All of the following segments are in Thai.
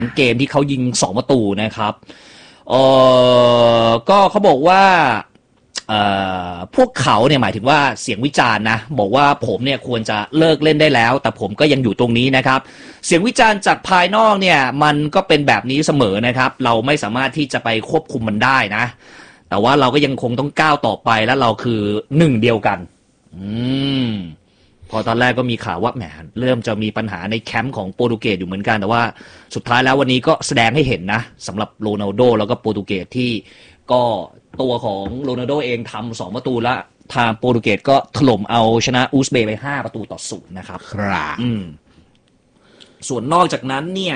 เกมที่เขายิง2ประตูนะครับก็เขาบอกว่าพวกเขาเนี่ยหมายถึงว่าเสียงวิจารณ์นะบอกว่าผมเนี่ยควรจะเลิกเล่นได้แล้วแต่ผมก็ยังอยู่ตรงนี้นะครับเสียงวิจารณ์จากภายนอกเนี่ยมันก็เป็นแบบนี้เสมอนะครับเราไม่สามารถที่จะไปควบคุมมันได้นะแต่ว่าเราก็ยังคงต้องก้าวต่อไปและเราคือหนึ่งเดียวกันพอตอนแรกก็มีข่าวว่าแหมเริ่มจะมีปัญหาในแคมป์ของโปรตุเกสอยู่เหมือนกันแต่ว่าสุดท้ายแล้ววันนี้ก็แสดงให้เห็นนะสำหรับโรนัลโดแล้วก็โปรตุเกสที่ก็ตัวของโรนัลโดเองทำ2ประตูแล้วทางโปรตุเกสก็ถล่มเอาชนะอูซเบย์ไป5-0นะครับครับส่วนนอกจากนั้นเนี่ย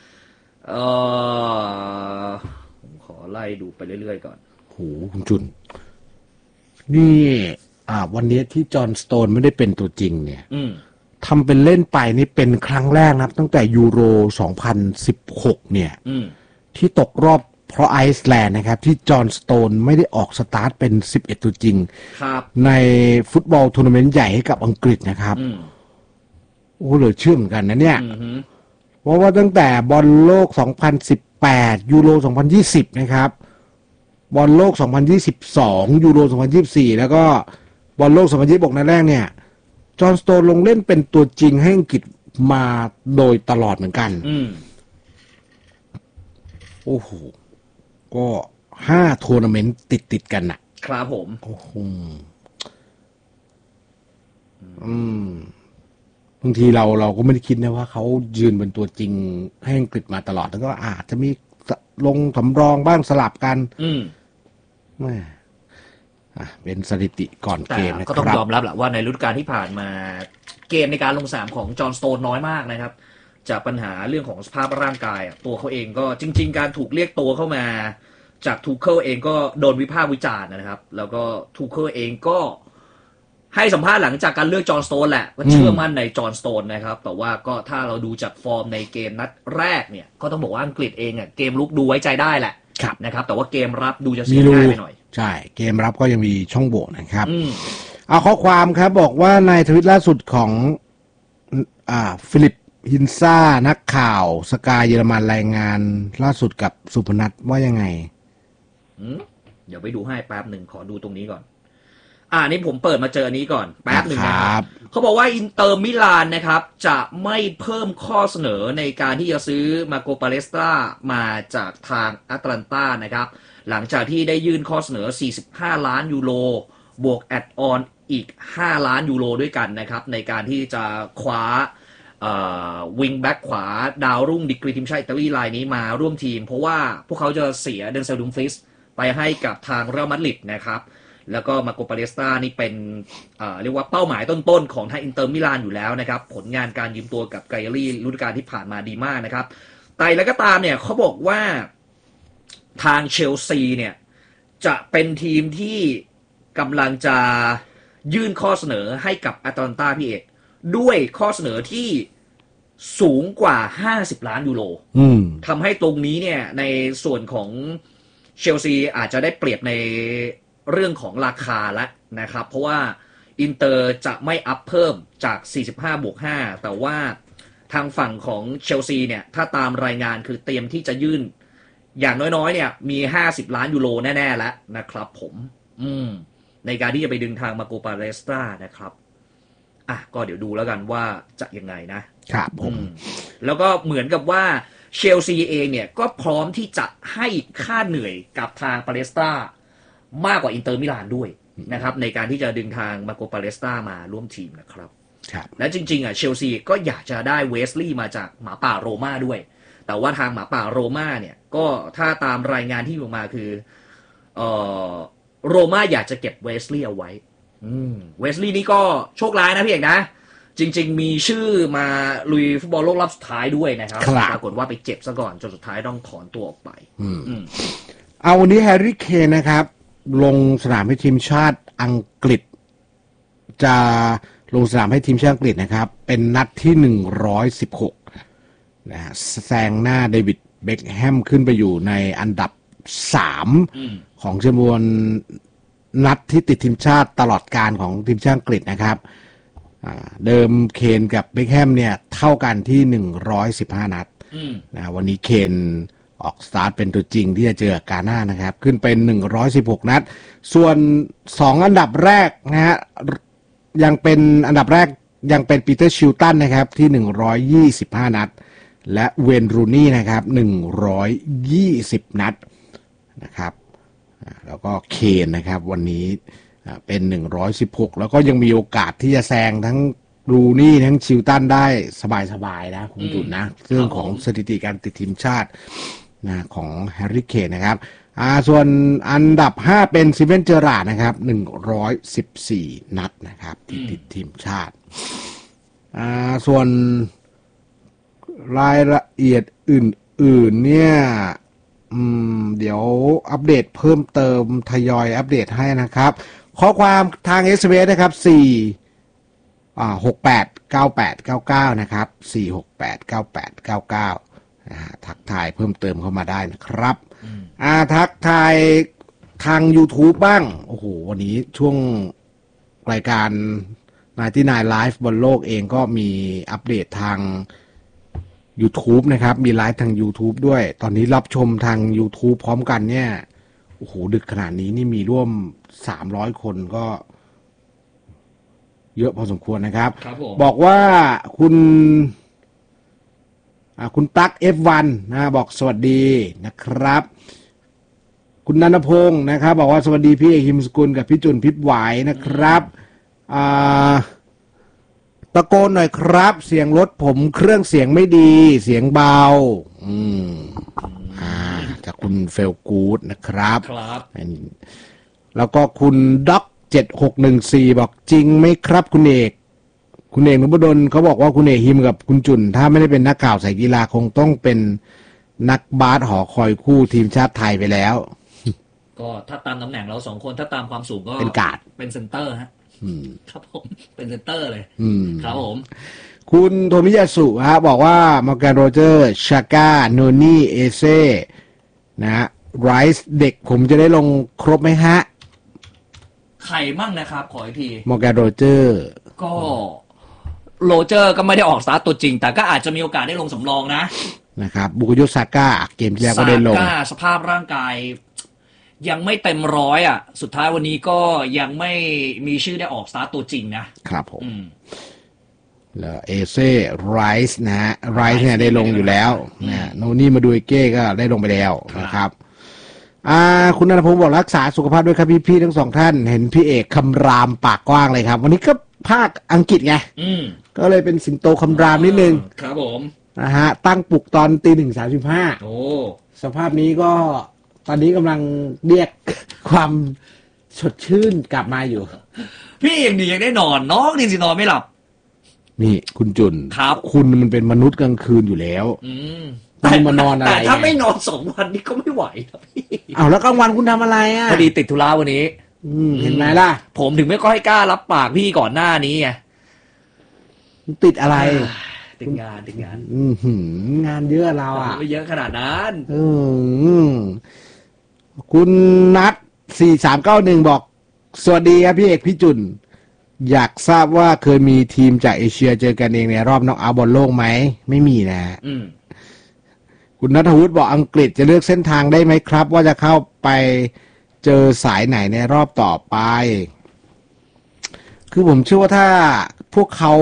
ผมขอไล่ดูไปเรื่อยๆก่อนโหคุณจุนนี่วันนี้ที่จอห์นสโตนไม่ได้เป็นตัวจริงเนี่ยทำเป็นเล่นไปนี่เป็นครั้งแรกนะครับตั้งแต่ยูโร2016เนี่ยที่ตกรอบเพราะไอซ์แลนด์นะครับที่จอห์นสโตนไม่ได้ออกสตาร์ทเป็น11ตัวจริงในฟุตบอลทัวร์นาเมนต์ใหญ่ให้กับอังกฤษนะครับโอ้เหลือเชื่อเหมือนกันนะเนี่ยเพราะว่าตั้งแต่บอลโลก2018ยูโร2020นะครับบอลโลก2022ยูโร2024แล้วก็บอลโลก2026นัดแรกเนี่ยจอห์นสโตนลงเล่นเป็นตัวจริงให้อังกฤษมาโดยตลอดเหมือนกันโอ้โหก็5ทัวร์นาเมนต์ติดกันนะครับผมโอ้โหบางทีเราก็ไม่ได้คิดนะว่าเขายืนเป็นตัวจริงให้อังกฤษมาตลอดแล้วก็อาจจะมีลงสำรองบ้างสลับกันเป็นสถิติก่อนเกมนะครับก็ต้องยอมรับแหละว่าในฤดูกาลที่ผ่านมาเกมในการลงสนามของจอห์นสโตนน้อยมากนะครับจากปัญหาเรื่องของสภาพร่างกายตัวเขาเองก็จริงๆการถูกเรียกตัวเข้ามาจากทูเคิลเองก็โดนวิพากษ์วิจารณ์นะครับแล้วก็ทูเคิลเองก็ให้สัมภาษณ์หลังจากการเลือกจอห์นสโตนแหละว่าเชื่อมั่นในจอห์นสโตนนะครับแต่ว่าก็ถ้าเราดูจากฟอร์มในเกมนัดแรกเนี่ยก็ต้องบอกว่าอังกฤษเองเกมลุกดูไว้ใจได้แหละนะครับแต่ว่าเกมรับดูจะเสียง่ายไปหน่อยใช่เกมรับก็ยังมีช่องโหว่นะครับเอาข้อความครับบอกว่าในทวิตล่าสุดของฟิลิปฮินซ่านักข่าวสกายเยอรมันรายงานล่าสุดกับสุพนัทว่ายังไงเดี๋ยวไปดูให้แป๊บหนึ่งขอดูตรงนี้ก่อนนี่ผมเปิดมาเจออันนี้ก่อนแป๊บหนึ่งนะครับเขาบอกว่าอินเตอร์มิลานนะครับจะไม่เพิ่มข้อเสนอในการที่จะซื้อมาโกปาเลสตรามาจากทางแอตแลนตานะครับหลังจากที่ได้ยื่นข้อเสนอ45ล้านยูโรบวกแอดออนอีก5ล้านยูโรด้วยกันนะครับในการที่จะคว้าวิงแบ็กขวาดาวรุ่งดีกรีทีมชาติอิตาลีรายนี้มาร่วมทีมเพราะว่าพวกเขาจะเสียเดนเซล ดุมฟรีสไปให้กับทางเรอัลมาดริดนะครับแล้วก็มาโกปาเลสตรานี่เป็นเรียกว่าเป้าหมายต้นๆของทางอินเตอร์มิลานอยู่แล้วนะครับผลงานการยืมตัวกับไกอารี่ฤดูกาลที่ผ่านมาดีมากนะครับแต่แล้วก็ตามเนี่ยเขาบอกว่าทางเชลซีเนี่ยจะเป็นทีมที่กำลังจะยื่นข้อเสนอให้กับแอตแลนตาพี่เอกด้วยข้อเสนอที่สูงกว่า50ล้านยูโรทำให้ตรงนี้เนี่ยในส่วนของเชลซีอาจจะได้เปรียบในเรื่องของราคาแล้วนะครับเพราะว่าอินเตอร์จะไม่อัพเพิ่มจาก45+5แต่ว่าทางฝั่งของเชลซีเนี่ยถ้าตามรายงานคือเตรียมที่จะยื่นอย่างน้อยๆเนี่ยมี50ล้านยูโรแน่ๆแล้วนะครับผมในการที่จะไปดึงทางมาโกปาเลสตรานะครับก็เดี๋ยวดูแล้วกันว่าจะยังไงนะครับผมแล้วก็เหมือนกับว่าเชลซีเองเนี่ยก็พร้อมที่จะให้ค่าเหนื่อยกับทางปาเลสตรามากกว่าอินเตอร์มิลานด้วยนะครับในการที่จะดึงทางมาโกปาเลสตรามาร่วมทีมนะครับและจริงๆเชลซีก็อยากจะได้เวสลีย์มาจากหมาป่าโรม่าด้วยแต่ว่าทางหมาป่าโรม่าเนี่ยก็ถ้าตามรายงานที่ออกมาคือโรม่าอยากจะเก็บเวสลีย์เอาไว้เวสลีย์นี่ก็โชคร้ายนะพี่เอกนะจริงๆมีชื่อมาลุยฟุตบอลโลกรอบสุดท้ายด้วยนะครับปรากฏว่าไปเจ็บซะก่อนจนสุดท้ายต้องถอนตัวออกไปเอาวันนี้แฮร์รี่เคนนะครับลงสนามให้ทีมชาติอังกฤษจะลงสนามให้ทีมชาติอังกฤษนะครับเป็นนัดที่116นะฮะแซงหน้าเดวิดเบ็คแฮมขึ้นไปอยู่ในอันดับ3ของจำนวนนัดที่ติดทีมชาติตลอดการของทีมชาติอังกฤษนะครับเดิมเคนกับเบ็คแฮมเนี่ยเท่ากันที่115นัดนะวันนี้เคนออกสตาร์ทเป็นตัวจริงที่จะเจอกาน่านะครับขึ้นเป็น116นัดส่วน2อันดับแรกนะฮะยังเป็นอันดับแรกยังเป็นปีเตอร์ชิลตันนะครับที่125นัดและเวนรูนี่นะครับ120นัดนะครับแล้วก็เคนนะครับวันนี้เป็น116แล้วก็ยังมีโอกาสที่จะแซงทั้งรูนี่ทั้งชิลตันได้สบายๆนะคุณจุนนะเรื่องของสถิติการติดทีมชาตินะของแฮร์รี่เคนนะครับส่วนอันดับ5เป็นซิเวนเจอราร์ดนะครับ114นัดนะครับที่ติดทีมชาติส่วนรายละเอียดอื่นๆเนี่ยเดี๋ยวอัปเดตเพิ่มเติมทยอยอัปเดตให้นะครับข้อความทาง SMS นะครับ689899นะครับ4689899ทักทายเพิ่มเติมเข้ามาได้นะครับทักทายทาง YouTube บ้างโอ้โหวันนี้ช่วงรายการ99 Live บนโลกเองก็มีอัปเดตทาง YouTube นะครับมีไลฟ์ทาง YouTube ด้วยตอนนี้รับชมทาง YouTube พร้อมกันเนี่ยโอ้โหดึกขนาดนี้นี่มีร่วม300คนก็เยอะพอสมควรนะครับบอกว่าคุณตั๊ก F1 นะบอกสวัสดีนะครับคุณนันทพงศ์นะครับบอกว่าสวัสดีพี่เอกหิมสกุลกับพี่จุนพิบไหวนะครับตะโกนหน่อยครับเสียงรถผมเครื่องเสียงไม่ดีเสียงเบาจากคุณเฟลกูดนะครับแล้วก็คุณด็อก7614บอกจริงไหมครับคุณเอกนพดลเขาบอกว่าคุณเอกหิมกับคุณจุนถ้าไม่ได้เป็นนักข่าวสายกีฬาคงต้องเป็นนักบาสหอคอยคู่ทีมชาติไทยไปแล้วก็ถ้าตามตำแหน่งเรา2คนถ้าตามความสูงก็เป็นการ์ดเป็นเซนเตอร์ฮะครับผมเป็นเซนเตอร์เลยครับผมคุณโทมิยาสุฮะบอกว่ามอร์แกนโรเจอร์ชาก้าโนนี่เอเซ่นะฮะไรส์เด็กผมจะได้ลงครบไหมฮะใครมั่งนะครับขออีกทีมอร์แกนโรเจอร์ก็โรเจอร์ก็ไม่ได้ออกสตาร์ทตัวจริงแต่ก็อาจจะมีโอกาสได้ลงสำรองนะครับบุกโยซาก้าเกมที่แล้วก็ได้ลงสภาพร่างกายยังไม่เต็ม100อ่ะสุดท้ายวันนี้ก็ยังไม่มีชื่อได้ออกสตาร์ทตัวจริงนะครับผมแล้วเอเซ่ไรส์นะฮะไรส์เนี่ยได้ลงอยู่แล้วนะโนนี่มาดูเก้ก็ได้ลงไปแล้วนะครับคุณนันทพงศ์บอกรักษาสุขภาพด้วยครับพี่ๆทั้งสองท่านเห็นพี่เอกคำรามปากกว้างเลยครับวันนี้ก็ภาคอังกฤษไงก็เลยเป็นสิงโตคำรามนิดนึงครับผมนะฮะตั้งปลุกตอน1:35โอ้สภาพนี้ก็ตอนนี้กำลังเรียกความสดชื่นกลับมาอยู่พี่เอกนี่ยังได้นอนน้องนี่สินอนไม่หลับนี่คุณจุนครับคุณมันเป็นมนุษย์กลางคืนอยู่แล้วต้องมานอนอะไรแต่ถ้าไม่นอน2 วันนี่ก็ไม่ไหวครับพี่แล้วกลางวันคุณทำอะไรพอดีติดธุระวันนี้เห็นไหมล่ะผมถึงไม่ค่อยกล้ารับปากพี่ก่อนหน้านี้ไงติดอะไรติดงานงานเยอะเราไม่เยอะขนาดนั้นคุณนัท4391บอกสวัสดีครับพี่เอกพี่จุนอยากทราบว่าเคยมีทีมจากเอเชียเจอกันเองในรอบน็อกเอาท์บอลโลกไหมไม่มีนะคุณณัฐวุฒิบอกอังกฤษจะเลือกเส้นทางได้ไหมครับว่าจะเข้าไปเจอสายไหนในรอบต่อไปคือผมเชื่อว่าถ้าพวกเขา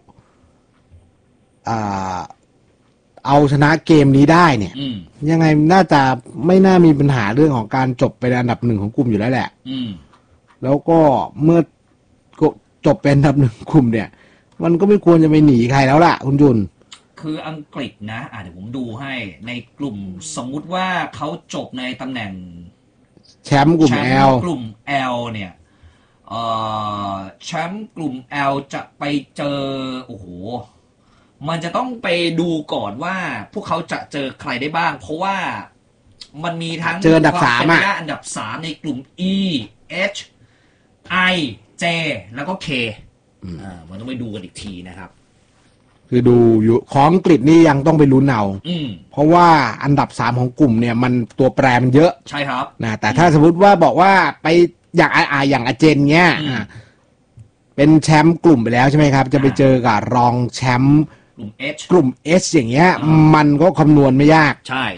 เอาชนะเกมนี้ได้เนี่ยยังไงน่าจะไม่น่ามีปัญหาเรื่องของการจบเป็นอันดับ1ของกลุ่มอยู่แล้วแหละแล้วก็เมื่อจบเป็นอันดับ1กลุ่มเนี่ยมันก็ไม่ควรจะไปหนีใครแล้วล่ะคุณจุนคืออังกฤษนะเดี๋ยวผมดูให้ในกลุ่มสมมุติว่าเขาจบในตำแหน่งแชมป์กลุ่ม L กลุ่ม L เนี่ยแชมป์กลุ่ม L จะไปเจอโอ้โหมันจะต้องไปดูก่อนว่าพวกเขาจะเจอใครได้บ้างเพราะว่ามันมีทั้งเจออันดับ3 อันดับ3ในกลุ่ม E H I J แล้วก็ K มันต้องไปดูกันอีกทีนะครับคือดูอยู่ของอังกฤษนี่ยังต้องไปลุ้นเอาเพราะว่าอันดับ3ของกลุ่มเนี่ยมันตัวแปรมันเยอะใช่ครับนะแต่ถ้าสมมติว่าบอกว่าไปอย่างอาเจนเนี่ยเป็นแชมป์กลุ่มไปแล้วใช่ไหมครับจะไปเจอกับรองแชมป์กลุ่ม H กลุ่ม S อย่างเงี้ยมันก็คำนวณไม่ยากใช่